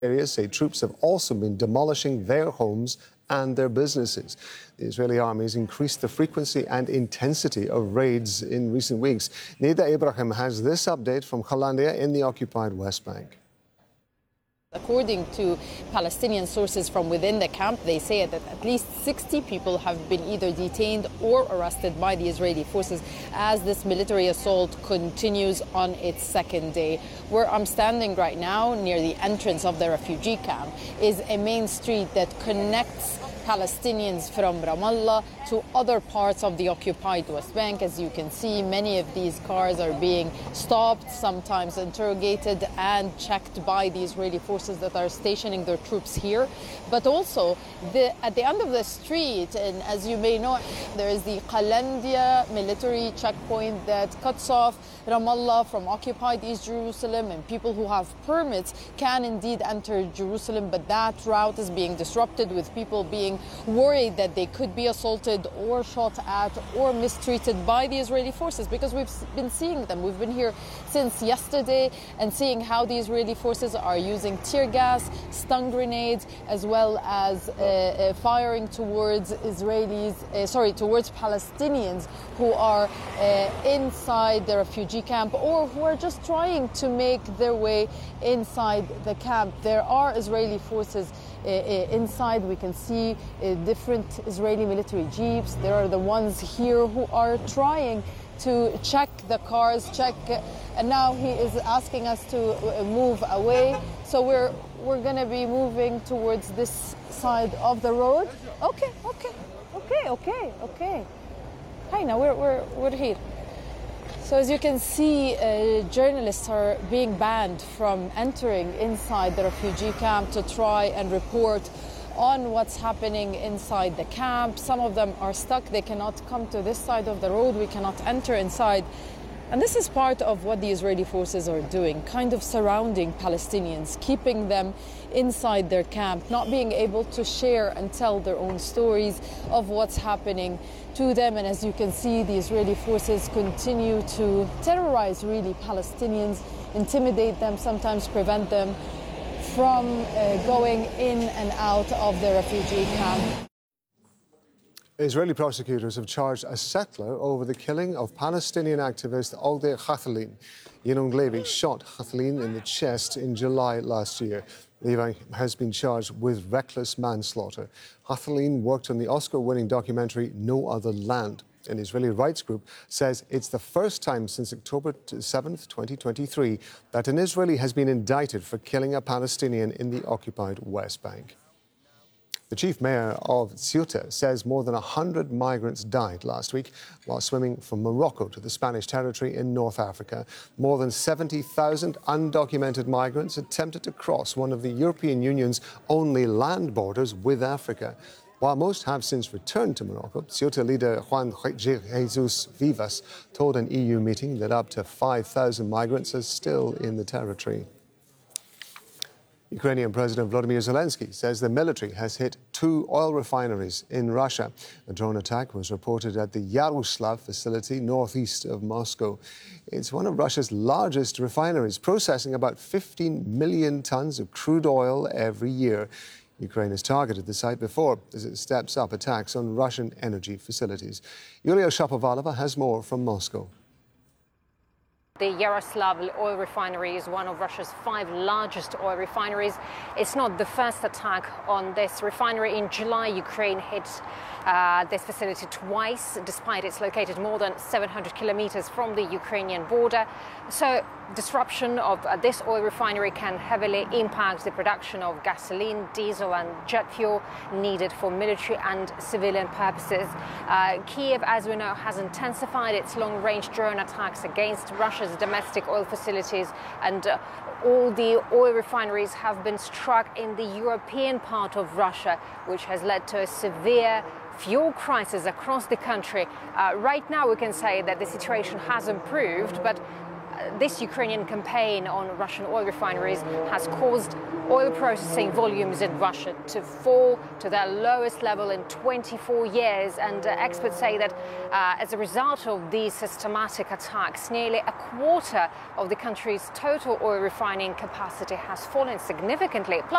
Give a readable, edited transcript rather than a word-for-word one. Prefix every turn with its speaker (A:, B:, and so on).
A: areas say troops have also been demolishing their homes and their businesses. The Israeli army has increased the frequency and intensity of raids in recent weeks. Nida Ibrahim has this update from Hollandia in the occupied West Bank.
B: According to Palestinian sources from within the camp, they say that at least 60 people have been either detained or arrested by the Israeli forces as this military assault continues on its second day. Where I'm standing right now, near the entrance of the refugee camp, is a main street that connects Palestinians from Ramallah to other parts of the occupied West Bank. As you can see, many of these cars are being stopped, sometimes interrogated and checked by the Israeli forces that are stationing their troops here. But also, at the end of the street, and as you may know, there is the Qalandia military checkpoint that cuts off Ramallah from occupied East Jerusalem, and people who have permits can indeed enter Jerusalem, but that route is being disrupted with people being worried that they could be assaulted or shot at or mistreated by the Israeli forces, because we've been seeing them. We've been here since yesterday and seeing how the Israeli forces are using tear gas, stun grenades, as well as firing towards towards Palestinians who are inside the refugee camp or who are just trying to make their way inside the camp. There are Israeli forces inside. We can see different Israeli military jeeps. There are the ones here who are trying to check the cars, and now he is asking us to move away. So we're going to be moving towards this side of the road. Okay. Hi, now we're here. So as you can see, journalists are being banned from entering inside the refugee camp to try and report on what's happening inside the camp. Some of them are stuck. They cannot come to this side of the road. We cannot enter inside. And this is part of what the Israeli forces are doing, kind of surrounding Palestinians, keeping them inside their camp, not being able to share and tell their own stories of what's happening to them. And as you can see, the Israeli forces continue to terrorize really Palestinians, intimidate them, sometimes prevent them from going in and out of the refugee camp.
A: Israeli prosecutors have charged a settler over the killing of Palestinian activist Ogden Hathaleen. Yinong Levy shot Hathaleen in the chest in July last year. Levy has been charged with reckless manslaughter. Hathaleen worked on the Oscar-winning documentary No Other Land. An Israeli rights group says it's the first time since October 7th, 2023, that an Israeli has been indicted for killing a Palestinian in the occupied West Bank. The chief mayor of Ceuta says more than 100 migrants died last week while swimming from Morocco to the Spanish territory in North Africa. More than 70,000 undocumented migrants attempted to cross one of the European Union's only land borders with Africa. While most have since returned to Morocco, Ceuta leader Juan Jesus Vivas told an EU meeting that up to 5,000 migrants are still in the territory. Ukrainian President Volodymyr Zelensky says the military has hit 2 oil refineries in Russia. A drone attack was reported at the Yaroslav facility northeast of Moscow. It's one of Russia's largest refineries, processing about 15 million tons of crude oil every year. Ukraine has targeted the site before as it steps up attacks on Russian energy facilities. Yulia Shapovalova has more from Moscow.
C: The Yaroslav oil refinery is one of Russia's 5 largest oil refineries. It's not the first attack on this refinery. In July, Ukraine hit this facility twice, despite it's located more than 700 kilometers from the Ukrainian border. So disruption of this oil refinery can heavily impact the production of gasoline, diesel and jet fuel needed for military and civilian purposes. Kiev, as we know, has intensified its long-range drone attacks against Russia's domestic oil facilities, and all the oil refineries have been struck in the European part of Russia, which has led to a severe fuel crisis across the country. Right now we can say that the situation has improved, but this Ukrainian campaign on Russian oil refineries has caused oil processing volumes in Russia to fall to their lowest level in 24 years. And experts say that as a result of these systematic attacks, nearly a quarter of the country's total oil refining capacity has fallen significantly.